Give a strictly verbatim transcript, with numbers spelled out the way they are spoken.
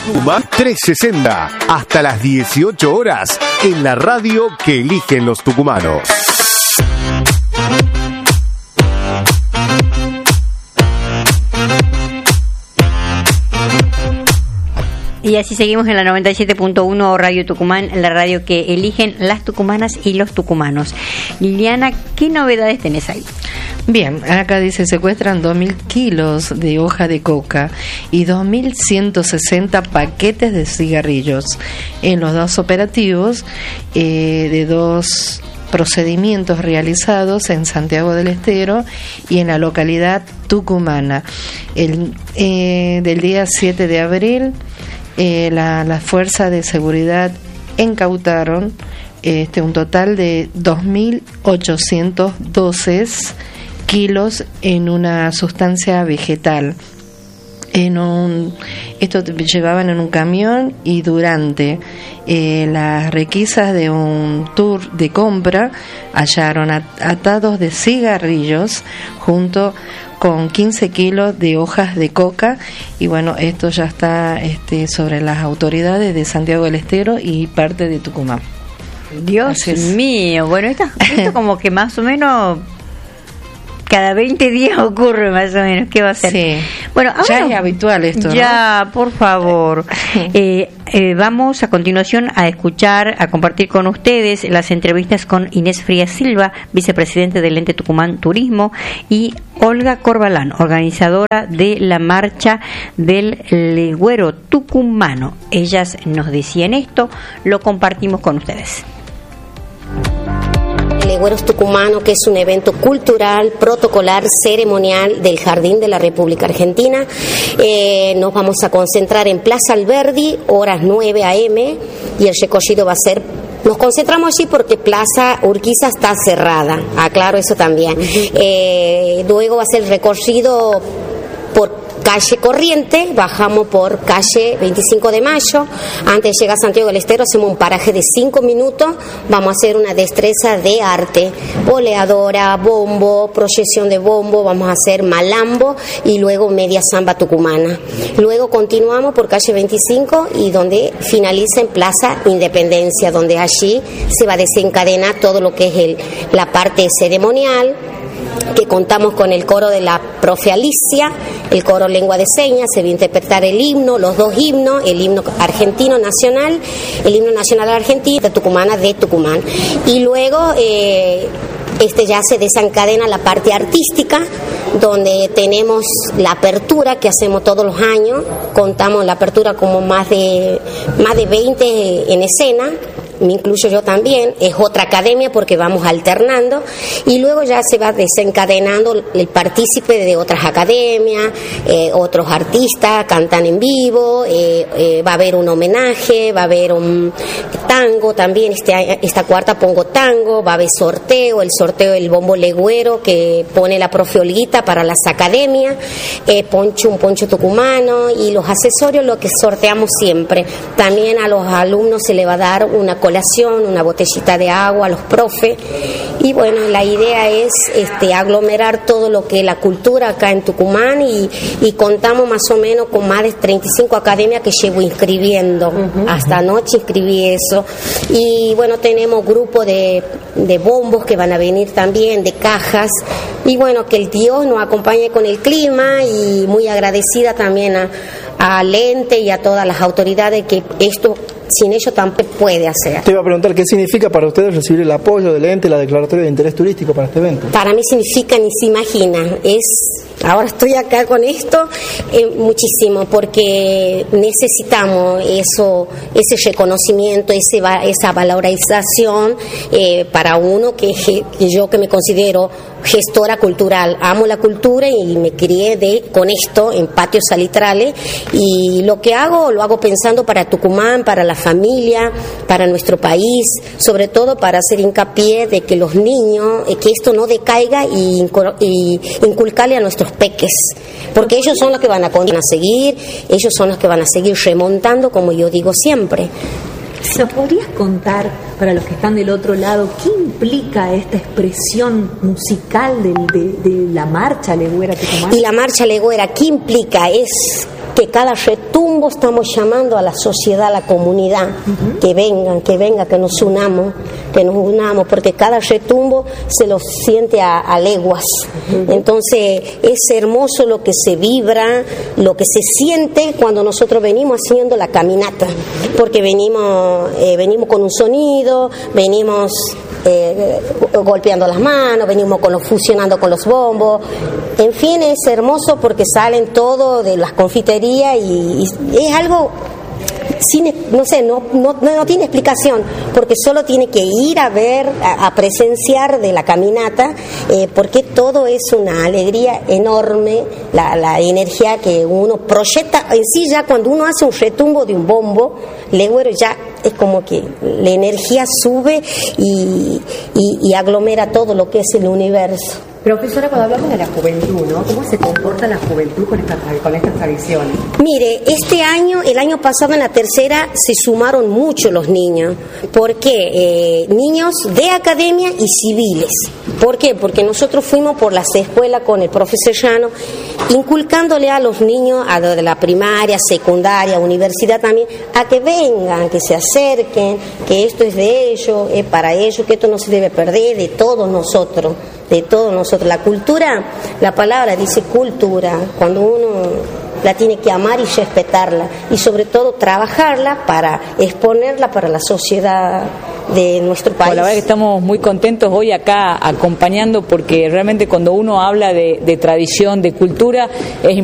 Tucumán trescientos sesenta, hasta las dieciocho horas, en la radio que eligen los tucumanos. Y así seguimos en la noventa y siete punto uno Radio Tucumán, la radio que eligen las tucumanas y los tucumanos. Liliana, ¿qué novedades tenés ahí? Bien, acá dice, secuestran dos mil kilos de hoja de coca y dos mil ciento sesenta paquetes de cigarrillos en los dos operativos eh, de dos procedimientos realizados en Santiago del Estero y en la localidad tucumana. El, eh, del día siete de abril, eh, la, la Fuerza de Seguridad incautaron este, un total de dos mil ochocientos doce kilos en una sustancia vegetal. En un, esto llevaban en un camión y durante eh, las requisas de un tour de compra hallaron atados de cigarrillos junto con quince kilos de hojas de coca, y bueno, esto ya está este, sobre las autoridades de Santiago del Estero y parte de Tucumán. Dios mío, bueno, esto, esto como que más o menos cada veinte días ocurre más o menos. ¿Qué va a hacer? Sí. Bueno, ahora, ya es habitual esto, ya, ¿no? por favor. eh, eh, vamos a continuación a escuchar, a compartir con ustedes las entrevistas con Inés Frías Silva, vicepresidente del Ente Tucumán Turismo, y Olga Corbalán, organizadora de la marcha del legüero tucumano. Ellas nos decían esto, lo compartimos con ustedes. Legüeros Tucumano, que es un evento cultural, protocolar, ceremonial del Jardín de la República Argentina. Eh, nos vamos a concentrar en Plaza Alberdi, horas nueve a eme, y el recorrido va a ser... Nos concentramos allí porque Plaza Urquiza está cerrada, aclaro eso también. Eh, luego va a ser el recorrido por calle Corriente, bajamos por calle veinticinco de mayo, antes de llegar a Santiago del Estero hacemos un paraje de cinco minutos, vamos a hacer una destreza de arte, boleadora, bombo, proyección de bombo, vamos a hacer malambo y luego media samba tucumana. Luego continuamos por calle veinticinco y donde finaliza en Plaza Independencia, donde allí se va a desencadenar todo lo que es el, la parte ceremonial, que contamos con el coro de la profe Alicia, el coro lengua de señas, se va a interpretar el himno, los dos himnos, el himno argentino nacional, el himno nacional argentino, de tucumana de Tucumán. Y luego eh, este ya se desencadena la parte artística, donde tenemos la apertura que hacemos todos los años, contamos la apertura como más de, más de veinte en escena, me incluyo yo también, es otra academia porque vamos alternando, y luego ya se va desencadenando el partícipe de otras academias, eh, otros artistas cantan en vivo, eh, eh, va a haber un homenaje, va a haber un tango también, este, esta cuarta pongo tango, va a haber sorteo, el sorteo del bombo legüero que pone la profe Olguita para las academias, eh, poncho, un poncho tucumano y los accesorios, lo que sorteamos siempre. También a los alumnos se le va a dar una colación, una botellita de agua a los profes, y bueno, la idea es este, aglomerar todo lo que es la cultura acá en Tucumán, y, y contamos más o menos con más de treinta y cinco academias que llevo inscribiendo, uh-huh. Hasta anoche inscribí eso, y bueno, tenemos grupo de, de bombos que van a venir también, de cajas, y bueno, que el Dios nos acompañe con el clima, y muy agradecida también a al ente y a todas las autoridades que esto sin ellos tampoco puede hacer. Te iba a preguntar, ¿qué significa para ustedes recibir el apoyo del ente, la declaratoria de interés turístico para este evento? Para mí significa, ni se imagina, es, ahora estoy acá con esto, eh, muchísimo, porque necesitamos eso, ese reconocimiento, ese, esa valorización eh, para uno que, que yo que me considero gestora cultural, amo la cultura y me crié de, con esto en patios salitrales, y lo que hago, lo hago pensando para Tucumán, para la familia, para nuestro país, sobre todo para hacer hincapié de que los niños, eh, que esto no decaiga y, y inculcarle a nuestros peques, porque ellos son los que van a, a seguir, ellos son los que van a seguir remontando, como yo digo siempre. ¿Se podrías contar, para los que están del otro lado, qué implica esta expresión musical de, de, de la marcha legüera tucumana? Y la marcha legüera, ¿qué implica? Es que cada retumbo estamos llamando a la sociedad, a la comunidad, uh-huh. que vengan, que vengan, que nos unamos, que nos unamos, porque cada retumbo se lo siente a, a leguas. Uh-huh. Entonces es hermoso lo que se vibra, lo que se siente cuando nosotros venimos haciendo la caminata, porque venimos, eh, venimos con un sonido, venimos eh, golpeando las manos, venimos con los, fusionando con los bombos, en fin, es hermoso porque salen todo de las confiterías y, y es algo sin, no sé, no, no, no tiene explicación, porque solo tiene que ir a ver, a, a presenciar de la caminata, eh, porque todo es una alegría enorme, la, la energía que uno proyecta en sí. Ya cuando uno hace un retumbo de un bombo legüero, ya es como que la energía sube y, y, y aglomera todo lo que es el universo. Profesora, cuando hablamos de la juventud, ¿no? ¿Cómo se comporta la juventud con, esta, con estas tradiciones? Mire, este año, el año pasado en la tercera se sumaron mucho los niños. ¿Por qué? Eh, niños de academia y civiles. ¿Por qué? Porque nosotros fuimos por las escuelas con el profesor Llano, inculcándole a los niños, a de la primaria, secundaria, universidad también, a que vengan, que se acerquen, que esto es de ellos, es para ellos, que esto no se debe perder, de todos nosotros. de todos nosotros. La cultura, la palabra dice cultura, cuando uno la tiene que amar y respetarla, y sobre todo trabajarla para exponerla para la sociedad de nuestro país. Bueno, la verdad que estamos muy contentos hoy acá acompañando, porque realmente cuando uno habla de, de tradición, de cultura, es